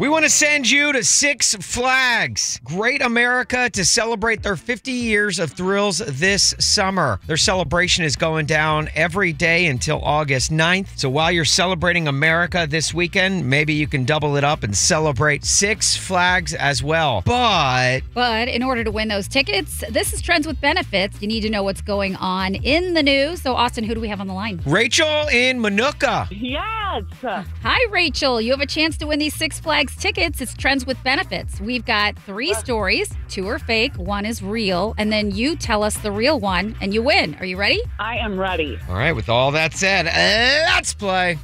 We want to send you to Six Flags, Great America, to celebrate their 50 years of thrills this summer. Their celebration is going down every day until August 9th. So while you're celebrating America this weekend, maybe you can double it up and celebrate Six Flags as well. But in order to win those tickets, this is Trends with Benefits. You need to know what's going on in the news. So, Austin, who do we have on the line? Rachel in Manuka. Yes. Hi, Rachel. You have a chance to win these Six Flags tickets. It's Trends with Benefits. We've got 3 stories. 2 are fake, 1 is real, and then you tell us the real one, and you win. Are you ready? I am ready. All right, with all that said, let's play.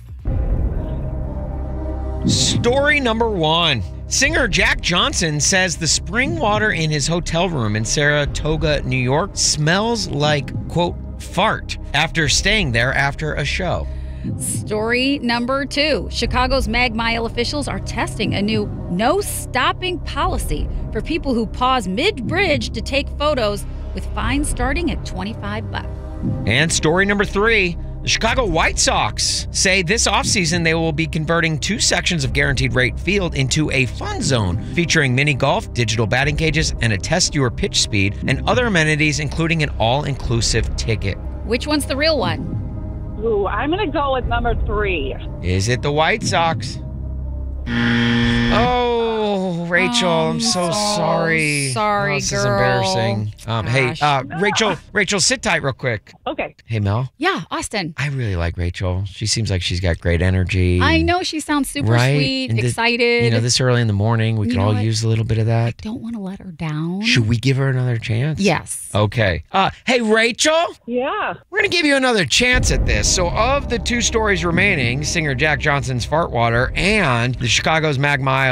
Story number 1. Singer Jack Johnson says the spring water in his hotel room in Saratoga, New York smells like, quote, fart after staying there after a show. Story number 2. Chicago's Mag Mile officials are testing a new no-stopping policy for people who pause mid-bridge to take photos, with fines starting at $25. And story number 3. The Chicago White Sox say this offseason they will be converting 2 sections of Guaranteed Rate Field into a fun zone featuring mini golf, digital batting cages, and a test your pitch speed, and other amenities, including an all-inclusive ticket. Which one's the real one? Ooh, I'm going to go with number 3. Is it the White Sox? Oh, Rachel, I'm so sorry. Sorry, this girl. is embarrassing. Hey, Gosh. Rachel, sit tight real quick. Okay. Hey, Mel. Yeah, Austin. I really like Rachel. She seems like she's got great energy. I know she sounds super Right? sweet, And excited. this early in the morning, we You could know all what? use a little bit of that. Don't want to let her down. Should we give her another chance? Yes. Okay. Hey, Rachel, Yeah. we're going to give you another chance at this. So, of the 2 stories remaining, singer Jack Johnson's Fart Water and the Chicago's Mag Mile